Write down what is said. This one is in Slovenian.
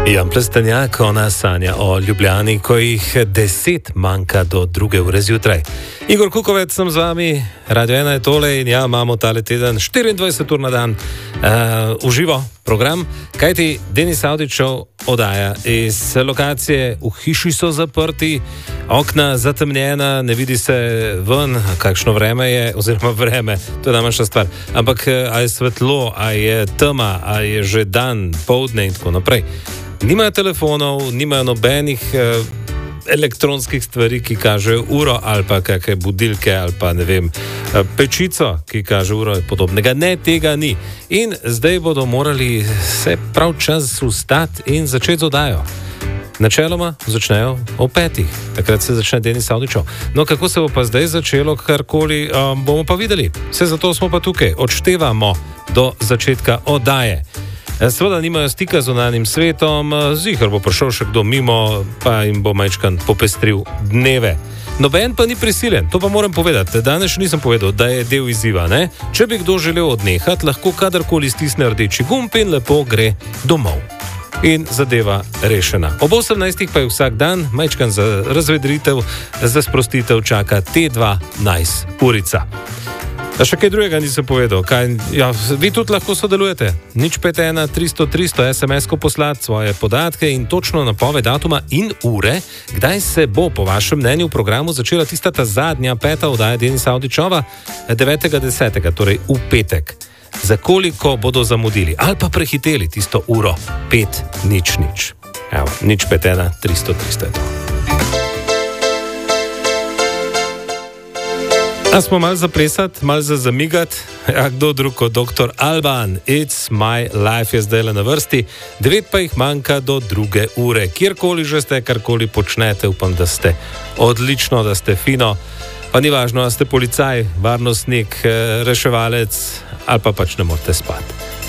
Jan Plestenjak, ona sanja o Ljubljani, ko jih 10 manjka do 2 ure zjutraj. Igor Kukovec sem z vami, Radio 1 je tole in ja, imamo tale teden 24 ur na dan uživo program, kajti Denis Avdićev oddaja iz lokacije, v hiši so zaprti, okna zatemnjena, ne vidi se ven, kakšno vreme je, oziroma vreme, to je najmanjša stvar, ampak a je svetlo, a je tema, a je že dan, poldne in tako naprej. Nimajo telefonov, nimajo nobenih elektronskih stvari, ki kažejo uro, ali pa kakšne budilke, ali pa ne vem, pečico, ki kaže uro in podobnega. Ne, tega ni. In zdaj bodo morali se prav čas ustati in začeti z oddajo. Načeloma začnejo o 5. Takrat se začne Denis Avdićev. No, kako se bo pa zdaj začelo, karkoli, bomo pa videli. Vse zato smo pa tukaj. Odštevamo do začetka oddaje. Seveda nimajo stika z zunanjim svetom, ziher bo prišel še kdo mimo, pa jim bo majčkan popestril dneve. Noben pa ni prisilen, to pa moram povedati. Danes še nisem povedal, da je del izziva, ne? Če bi kdo želel odnehati, lahko kadarkoli stisne rdeči gumb in lepo gre domov. In zadeva rešena. Ob 18. pa je vsak dan, majčkan za razvedritev, za sprostitev čaka T2 nice urica. A še kaj drugega nisem povedal. Vi tudi lahko sodelujete. 051 300 300 SMS-ko poslati svoje podatke in točno napoved datuma in ure, kdaj se bo po vašem mnenju v programu začela tista ta zadnja, 5. oddaja Denisa Avdićeva 9.10., torej v petek. Za koliko bodo zamudili ali pa prehiteli tisto uro 5:00. Evo, 051 300 300 je to. A smo malo zaplesati, malo zamigati, kdo drug kot dr. Alban, It's My Life je zdaj le na vrsti, 9 pa jih manjka do 2 ure. Kjerkoli že ste, karkoli počnete, upam, da ste odlično, da ste fino, pa ni važno, da ste policaj, varnostnik, reševalec ali pa pač ne morete spati.